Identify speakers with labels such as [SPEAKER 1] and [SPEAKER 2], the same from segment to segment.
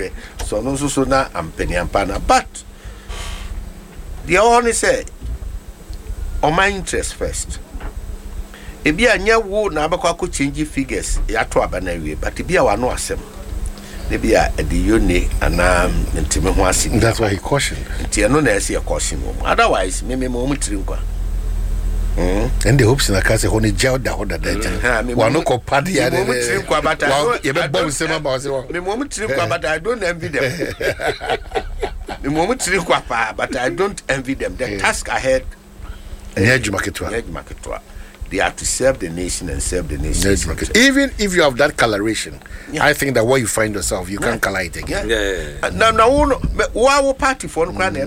[SPEAKER 1] there. So no so na ampeniampana. But the only say on my interest first. Ebi anya wo na abakwa ko change figures ya to abana wie, but ebi a wa no asem. Ebi a the yone ana ntime ho asem.
[SPEAKER 2] That's why he cautioned.
[SPEAKER 1] Nti no na ese e caution wo. Otherwise me mo mutiri nkwa.
[SPEAKER 2] And the hopes in a case honey jail da hoda da. Wa no ko party ya de.
[SPEAKER 1] Mutiri nkwa but
[SPEAKER 2] you be bomb say about say.
[SPEAKER 1] Me mo mutiri nkwa but I don't envy them. Me mo mutiri nkwa pa but I don't envy them. The task ahead. Nyejmaketwa. They are to serve the nation and serve the nation.
[SPEAKER 2] Even if you have that coloration, I think that where you find yourself, you can't color it again.
[SPEAKER 1] Now, party for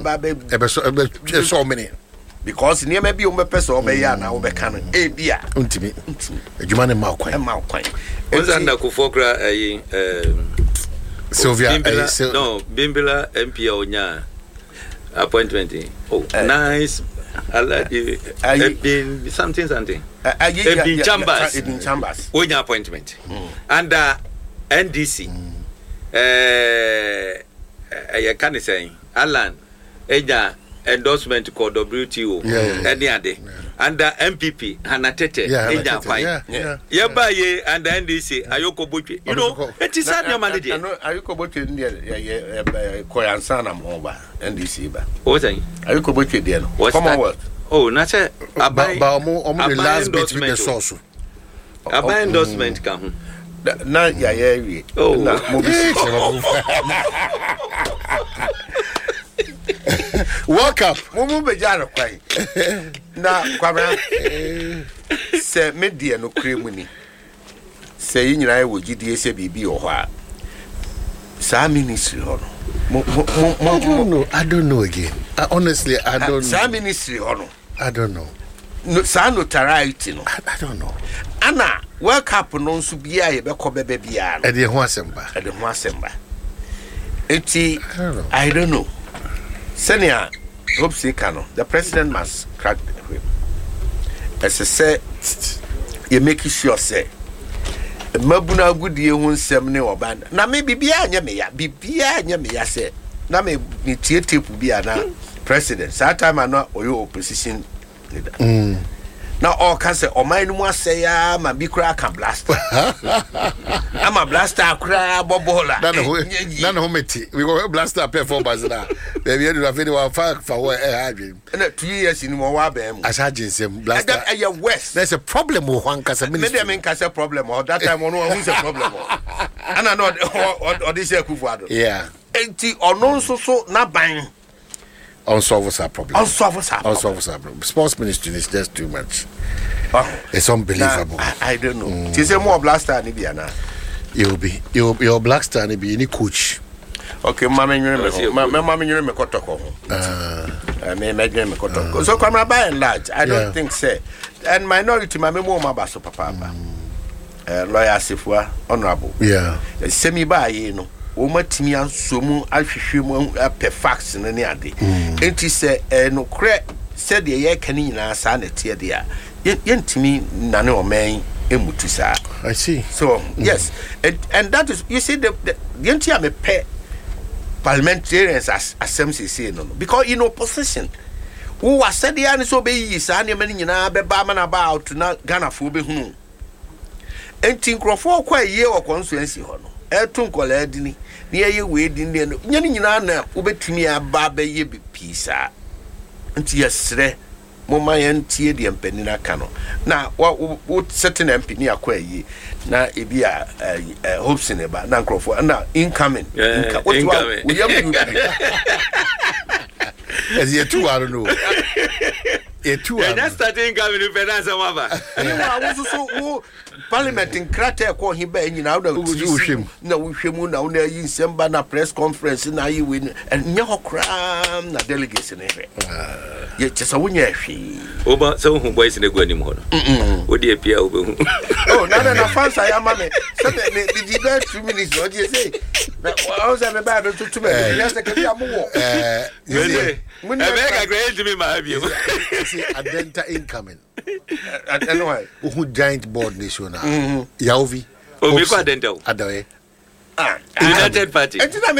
[SPEAKER 2] so many.
[SPEAKER 1] Because near maybe you may person obey now, be canon. Abia,
[SPEAKER 2] Untimi, Jumane Malquine.
[SPEAKER 3] What's under Kufokra,
[SPEAKER 2] Sylvia?
[SPEAKER 3] No, Bimbila MP Onya appointment. Oh, nice. I like it. Been something. Been Chambers. When your appointment under NDC. I can't say Alan. Eja endorsement called WTO. Any other under MPP Hanatete. Eja fine. Yeah, by ye under NDC. Ayoko Buchi. You know, it is not your manager.
[SPEAKER 1] Ayoko Buchi. Koyansana Moba NDC.
[SPEAKER 3] What's that?
[SPEAKER 1] Ayoko Buchi. Then Commonwealth.
[SPEAKER 3] Oh, not a
[SPEAKER 2] the last bit with the sauce.
[SPEAKER 3] A buy endorsement come.
[SPEAKER 1] Na ya
[SPEAKER 3] oh
[SPEAKER 1] na
[SPEAKER 2] welcome
[SPEAKER 1] mo be jara kwai na kwabra se media no kremu ni se yinyira e wogidie se bibi o ho a sa ministry ho no
[SPEAKER 2] I don't know again. Honestly, I don't know.
[SPEAKER 1] Sa ministry ho no
[SPEAKER 2] I don't know.
[SPEAKER 1] No sa notoriety no
[SPEAKER 2] I don't know.
[SPEAKER 1] Ana World Cup no nso bia ye be ko bebe bia no
[SPEAKER 2] E de ho asemba.
[SPEAKER 1] I don't know. Senior Hope Sikano, the president must crack the whip. As I say, you make sure say Mabuna good year won semne or band. Na maybe bia nya me ya say. Na me ni tie tape bia na president. That time I know oyo opposition leader. Now all can say o man no say ya ma bi kra can blaster. I'm a blaster kra bobola.
[SPEAKER 2] Na no meti. We go blaster performance na. Baby you have any one for what hadwin.
[SPEAKER 1] Na 2 years in mo wa ba mu.
[SPEAKER 2] As agency blaster.
[SPEAKER 1] That west.
[SPEAKER 2] There's a problem with one kasa ministry.
[SPEAKER 1] Maybe I mean kasa problem or that time one who's a problem. And I know or this year Kufuado.
[SPEAKER 2] Yeah.
[SPEAKER 1] Enti ono so na ban.
[SPEAKER 2] Unsolvable problem.
[SPEAKER 1] Unsolvable
[SPEAKER 2] problem. Sports ministry is just too much. It's unbelievable.
[SPEAKER 1] I don't know. You say more blaster ni bia na.
[SPEAKER 2] You'll be your black star ni be any coach.
[SPEAKER 1] Okay, mama nyere me kotoko. Me nyere me kotoko. So come by and large, I don't think say. And minority mama mo ma baso papa. Lawyer Sifwa honorable.
[SPEAKER 2] Yeah.
[SPEAKER 1] Semi ba ye no. O matimi ansomu ahwehwe mu perfect ne ade. Enti se no kre said the ye kan nyina sa na tie de a yentimi nane o man emutu sa.
[SPEAKER 2] I see.
[SPEAKER 1] So yes, and that is you see the enti am pe parliamentarians as assembly say no because in opposition who was said the an so be yi sa ne man nyina be ba man about na Ghana fo be hunu. Enti nkrofo kwa ye o constituency ho no etun kola adini na ye we din ne nyane nyina na obetumi aba ba ye be pisa nti yesre moma yentie de mpani na ka no na wo setting MP ni akwa yi na ebi a hopes ne ba na nkrofo na incoming what we yam
[SPEAKER 2] as you two I don't know.
[SPEAKER 3] That's starting coming in finance mama.
[SPEAKER 1] So parliament in krate ko hi ba nyina na
[SPEAKER 2] uhwem
[SPEAKER 1] na uhwemu na una yi nsemba na press conference na yi win and nya hokram na delegation ehwe ye chesa wonya hwe
[SPEAKER 3] oba so hu boys na gu anim ho no odi apia obehu
[SPEAKER 1] oh na fans I am me so the debate 2 minutes o je say na o za me ba do tutu me just ke dia mo wo
[SPEAKER 3] America great to me my view.
[SPEAKER 2] See Adenta incoming.
[SPEAKER 1] And why?
[SPEAKER 2] Who giant board nation now. Yaovi.
[SPEAKER 3] Oh, me ko Adenta.
[SPEAKER 2] Adawe.
[SPEAKER 3] United Party.